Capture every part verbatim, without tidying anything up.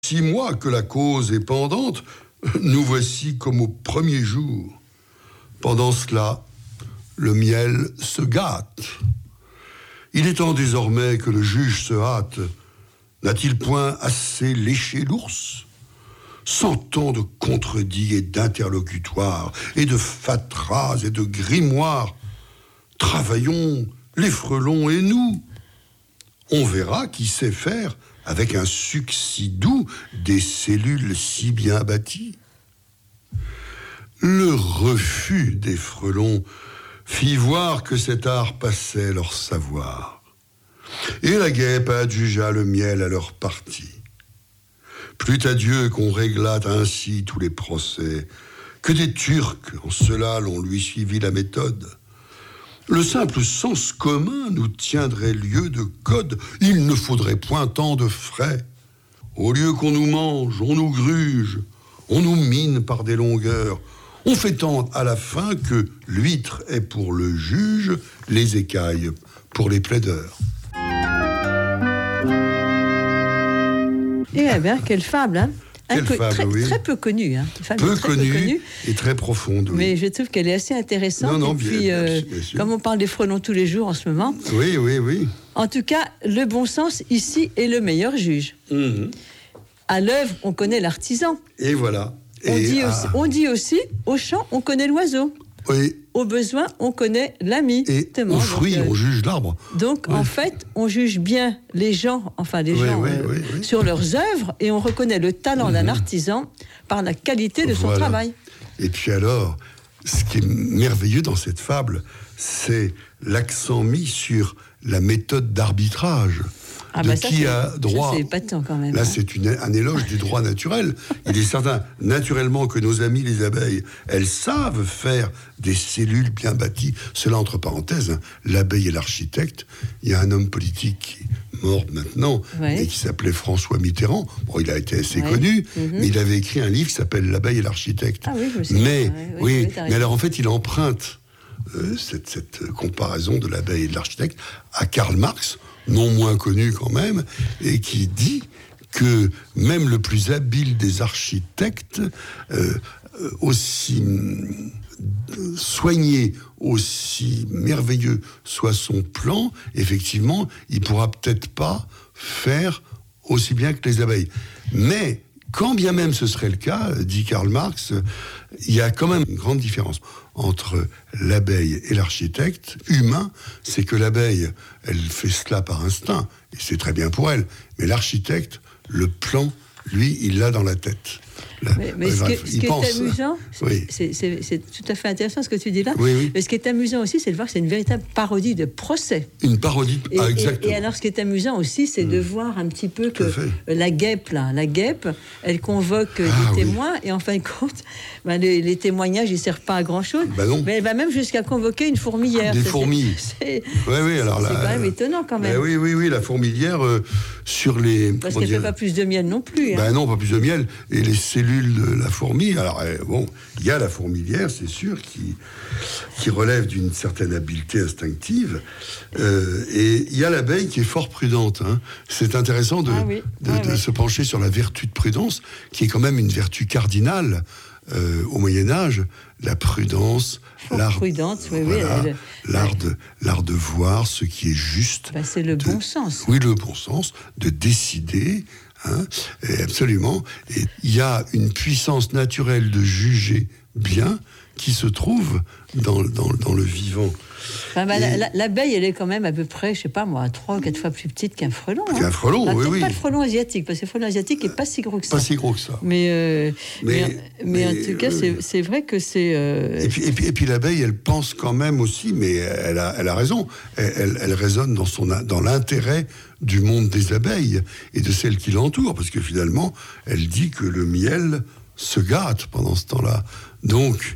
Six mois que la cause est pendante, nous voici comme au premier jour. Pendant cela, le miel se gâte. Il est temps désormais que le juge se hâte. N'a-t-il point assez léché l'ours ? Sans tant de contredits et d'interlocutoires, et de fatras et de grimoires, travaillons, les frelons et nous. On verra qui sait faire, avec un suc si doux, des cellules si bien bâties. Le refus des frelons fit voir que cet art passait leur savoir. Et la guêpe adjugea le miel à leur parti. Plût à Dieu qu'on réglât ainsi tous les procès, que des Turcs, en cela l'on lui suivit la méthode. Le simple sens commun nous tiendrait lieu de code, il ne faudrait point tant de frais. Au lieu qu'on nous mange, on nous gruge, on nous mine par des longueurs, on fait tant à la fin que l'huître est pour le juge, les écailles pour les plaideurs. Eh bien, quelle fable, hein Quelle peu, fable, très, oui. très peu connue. Hein. Peu, très connue peu connue et très profonde, oui. Mais je trouve qu'elle est assez intéressante. Non, non, et bien, puis, bien, euh, bien sûr. comme on parle des frelons tous les jours en ce moment. Oui, oui, oui. En tout cas, le bon sens, ici, est le meilleur juge. Mmh. À l'œuvre, on connaît l'artisan. Et voilà. On, et dit à... aussi, on dit aussi, au champ, on connaît l'oiseau. Oui. Au besoin, on connaît l'ami. Et au fruit, donc, euh, on juge l'arbre. Donc, oui. en fait, on juge bien les gens, enfin les oui, gens, oui, euh, oui, oui. sur leurs œuvres, et on reconnaît le talent mmh. d'un artisan par la qualité de son voilà. travail. Et puis alors, ce qui est merveilleux dans cette fable, c'est l'accent mis sur la méthode d'arbitrage. Ah de bah ça, qui a droit. Ça, c'est épatant quand même. Là, hein. c'est une, un éloge du droit naturel. Il est certain, naturellement, que nos amis les abeilles, elles savent faire des cellules bien bâties. Cela, entre parenthèses, hein, l'abeille et l'architecte. Il y a un homme politique qui est mort maintenant, ouais. et qui s'appelait François Mitterrand. Bon, il a été assez ouais. connu, mm-hmm. mais il avait écrit un livre qui s'appelle L'abeille et l'architecte. Ah oui, je me sais. Mais, ouais, oui, oui, oui mais alors en fait, il emprunte euh, cette, cette comparaison de l'abeille et de l'architecte à Karl Marx, non moins connu quand même, et qui dit que même le plus habile des architectes, euh, aussi soigné, aussi merveilleux soit son plan, effectivement, il pourra peut-être pas faire aussi bien que les abeilles. Mais quand bien même ce serait le cas, dit Karl Marx, il y a quand même une grande différence entre l'abeille et l'architecte humain, c'est que l'abeille, elle fait cela par instinct, et c'est très bien pour elle, mais l'architecte, le plan, lui, il l'a dans la tête. Là, mais mais euh, ce, bref, qui, ce qui pense. est amusant, oui. c'est, c'est, c'est tout à fait intéressant ce que tu dis là, oui, oui. mais ce qui est amusant aussi, c'est de voir que c'est une véritable parodie de procès. Une parodie, et, ah, exactement. Et, et alors ce qui est amusant aussi, c'est mmh. de voir un petit peu que la guêpe, là, la guêpe, elle convoque ah, des témoins, oui. et en fin de compte, ben, les, les témoignages, ils ne servent pas à grand-chose, ben mais elle va même jusqu'à convoquer une fourmilière. Des c'est, fourmis. C'est, oui, oui, alors c'est là, quand même étonnant quand même. Ben oui, oui, oui, la fourmilière euh, sur les... Parce qu'elle ne fait pas plus de miel non plus. Hein. Ben non, pas plus de miel. Et les cellules de la fourmi, alors bon, il y a la fourmilière, c'est sûr, qui, qui relève d'une certaine habileté instinctive, euh, et il y a l'abeille qui est fort prudente. Hein. C'est intéressant de, ah oui. de, ah de oui. se pencher sur la vertu de prudence, qui est quand même une vertu cardinale euh, au Moyen-Âge, la prudence, Fort l'art, prudente, oui, voilà, oui, elle, l'art, de, l'art de voir ce qui est juste. Ben c'est le de, bon sens. Oui, le bon sens, de décider. Hein, et absolument. Et il y a une puissance naturelle de juger bien qui se trouve dans, dans, dans le vivant. Enfin, bah, et... la, la, l'abeille, elle est quand même à peu près, je sais pas moi, trois ou quatre fois plus petite qu'un frelon. Qu'un hein. frelon, enfin, oui, peut-être oui. pas le frelon asiatique, parce que le frelon asiatique n'est pas si gros que ça. Pas si gros que ça. Mais, euh, mais, mais, mais en tout cas, euh, c'est, c'est vrai que c'est... Euh... Et, puis, et, puis, et puis l'abeille, elle pense quand même aussi, mais elle a, elle a raison, elle, elle, elle raisonne dans, son, dans l'intérêt du monde des abeilles et de celles qui l'entourent, parce que finalement, elle dit que le miel se gâte pendant ce temps-là. Donc...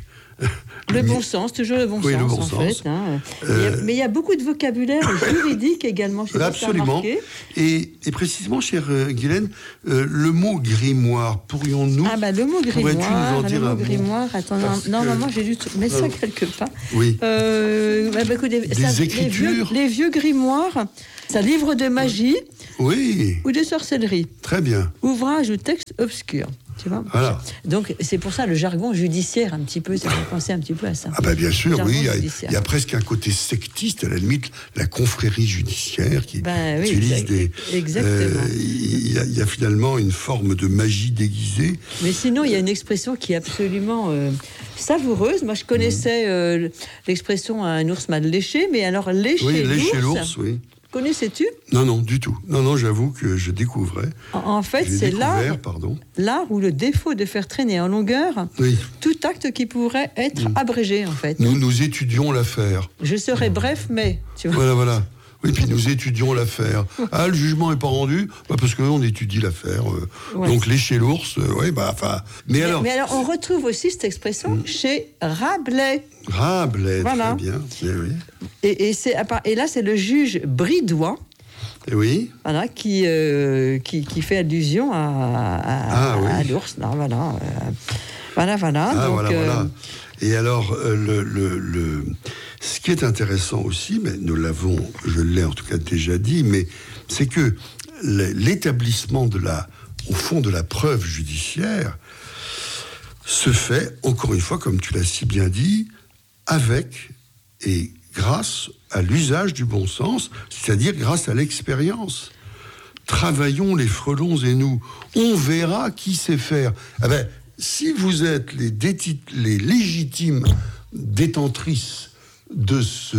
Le bon sens, toujours le bon oui, sens, le bon en sens. fait. Hein. Euh... Il y a, mais il y a beaucoup de vocabulaire juridique également. Je Absolument. Et, et précisément, chère euh, Guylaine, euh, le mot grimoire, pourrions-nous... Ah bah le mot grimoire, nous en dire le mot un grimoire, mot attends, non, non, que... maman, j'ai dû mettre ça quelque part. Oui. Euh, bah, bah, écoute, des ça, écritures. Les vieux, les vieux grimoires, c'est un livre de magie Oui. Ou de sorcellerie. Très bien. Ouvrage ou texte obscur. Tu vois, voilà. Donc c'est pour ça le jargon judiciaire un petit peu, ça fait penser un petit peu à ça. Ah ben bien sûr, oui, il y, a, il y a presque un côté sectiste, à la limite, la confrérie judiciaire qui ben, oui, utilise des... Exactement. Euh, il, y a, il y a finalement une forme de magie déguisée. Mais sinon, il y a une expression qui est absolument euh, savoureuse. Moi, je connaissais euh, l'expression un ours mal léché, mais alors lécher oui, l'ours... lécher l'ours, oui. Connaissais-tu ? Non, non, du tout. Non, non, j'avoue que je découvrais. En, en fait, J'ai c'est l'art, pardon. l'art ou le défaut de faire traîner en longueur oui. tout acte qui pourrait être mmh. abrégé, en fait. Nous, nous étudions l'affaire. Je serai bref, mais... Tu vois. Voilà, voilà. Oui, puis nous étudions l'affaire. Ah, le jugement n'est pas rendu bah parce qu'on étudie l'affaire. Euh, ouais. Donc, lécher l'ours, euh, oui, bah, enfin... Mais, mais, alors... mais alors, on retrouve aussi cette expression mmh. chez Rabelais. Rabelais, voilà. Très bien. Et, oui. et, et, c'est, et là, c'est le juge bridois. Et oui. Voilà, qui, euh, qui, qui fait allusion à, à, ah, oui. à l'ours. Non, voilà, euh, voilà, voilà. Ah, donc, voilà, euh... voilà. Et alors, euh, le, le, le, ce qui est intéressant aussi, mais nous l'avons, je l'ai en tout cas déjà dit, mais c'est que l'établissement de la, au fond de la preuve judiciaire se fait, encore une fois, comme tu l'as si bien dit, avec et grâce à l'usage du bon sens, c'est-à-dire grâce à l'expérience. Travaillons les frelons et nous, on verra qui sait faire. Eh ben, si vous êtes les, déti- les légitimes détentrices de, ce,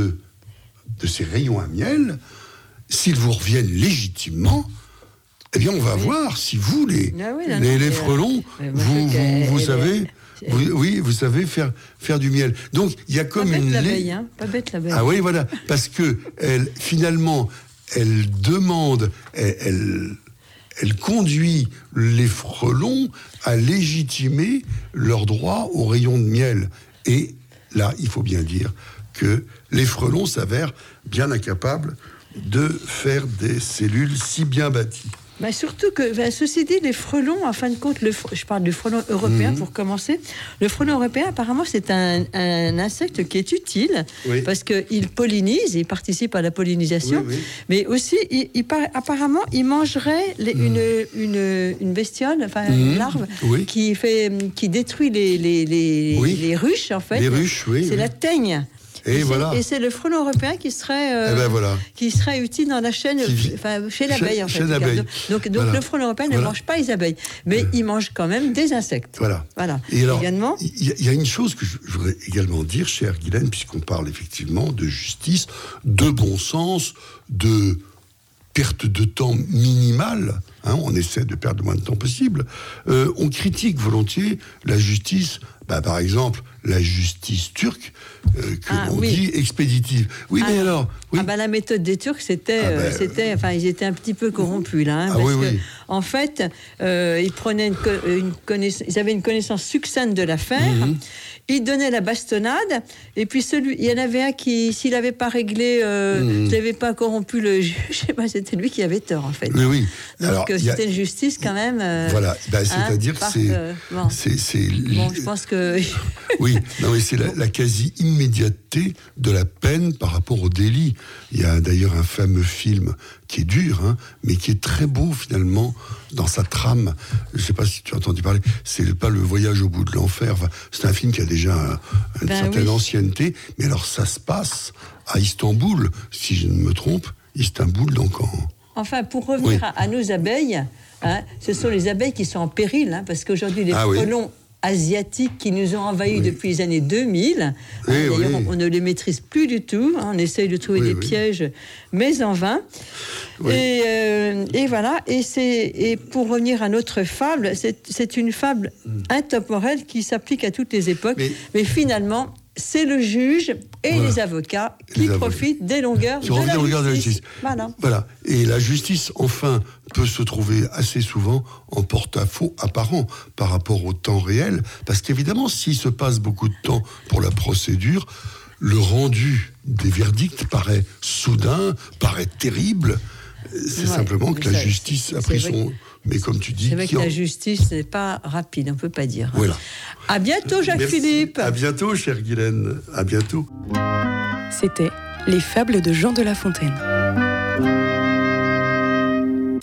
de ces rayons à miel, s'ils vous reviennent légitimement, eh bien on va oui. voir si vous, les, ah oui, non, les, non, les frelons, euh, vous, vous, vous savez... Vous, oui, vous savez faire, faire du miel. Donc, il y a comme pas une... Bête l'abeille, hein, pas bête l'abeille. Ah oui, voilà. Parce que, elle, finalement, elle demande, elle, elle, elle conduit les frelons à légitimer leur droit au rayon de miel. Et là, il faut bien dire que les frelons s'avèrent bien incapables de faire des cellules si bien bâties. Bah surtout que, bah, ceci dit, les frelons, en fin de compte, le, je parle du frelon européen mmh. pour commencer. Le frelon européen, apparemment, c'est un, un insecte qui est utile oui. parce qu'il pollinise, il participe à la pollinisation, oui, oui. mais aussi, il, il, apparemment, il mangerait les, mmh. une, une, une bestiole, enfin mmh. une larve, oui. qui, fait, qui détruit les, les, les, oui. les ruches, en fait. Les ruches, oui. C'est oui. la teigne. Et, et, voilà. c'est, et c'est le frelon européen qui serait, euh, eh ben voilà. qui serait utile dans la chaîne, qui, enfin, chez l'abeille, en fait. Chez l'abeille. Donc, donc voilà. le frelon européen voilà. ne mange pas les abeilles, mais euh. il mange quand même des insectes. Voilà. voilà. Et alors, également, il y, y a une chose que je, je voudrais également dire, chère Guylaine, puisqu'on parle effectivement de justice, de bon sens, de perte de temps minimale, hein, on essaie de perdre le moins de temps possible, euh, on critique volontiers la justice, bah, par exemple, la justice turque, euh, que ah, l'on oui. dit expéditive. Oui, ah, mais alors oui. ah bah, la méthode des Turcs, c'était, ah, bah, euh, c'était, enfin, ils étaient un petit peu corrompus là, hein, ah, parce oui, que, oui. en fait, euh, ils prenaient une, une connaissance, ils avaient une connaissance succincte de l'affaire. Mm-hmm. Ils donnaient la bastonnade, et puis celui, il y en avait un qui, s'il n'avait pas réglé, euh, mmh. s'il n'avait pas corrompu le juge, bah, c'était lui qui avait tort, en fait. Oui, oui. Donc Alors, c'était a... une justice quand même. Euh, voilà, bah, c'est-à-dire hein, que c'est, euh, bon. c'est, c'est. Bon, je pense que. oui, non, mais c'est la, la quasi-immédiateté de la peine par rapport au délit. Il y a d'ailleurs un fameux film qui est dur, hein, mais qui est très beau finalement dans sa trame. Je ne sais pas si tu as entendu parler. C'est pas Le Voyage au bout de l'enfer. Enfin, c'est un film qui a déjà un, une ben certaine oui. ancienneté. Mais alors ça se passe à Istanbul, si je ne me trompe. Istanbul, donc en. Enfin, pour revenir oui. à, à nos abeilles, hein, ce sont les abeilles qui sont en péril, hein, parce qu'aujourd'hui les ah, frelons. Oui. asiatiques qui nous ont envahis oui. depuis les années deux mille. Oui, hein, d'ailleurs, oui. on, on ne les maîtrise plus du tout. Hein, on essaye de trouver oui, des oui. pièges, mais en vain. Oui. Et, euh, et voilà. Et, c'est, et pour revenir à notre fable, c'est, c'est une fable mm. intemporelle qui s'applique à toutes les époques. Mais, mais finalement, c'est le juge et voilà. les avocats qui les profitent avocats. des longueurs de la, longueur de la justice. Voilà. voilà. Et la justice, enfin, peut se trouver assez souvent en porte-à-faux apparent par rapport au temps réel. Parce qu'évidemment, s'il se passe beaucoup de temps pour la procédure, le rendu des verdicts paraît soudain, paraît terrible. C'est ouais, simplement que la ça, justice a pris son... Mais comme tu dis... C'est vrai que en... la justice n'est pas rapide, on ne peut pas dire. Hein. Voilà. À bientôt, Jacques-Philippe. À bientôt, chère Guylaine. À bientôt. C'était Les Fables de Jean de La Fontaine.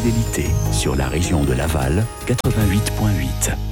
fidélité sur la région de Laval quatre-vingt-huit virgule huit.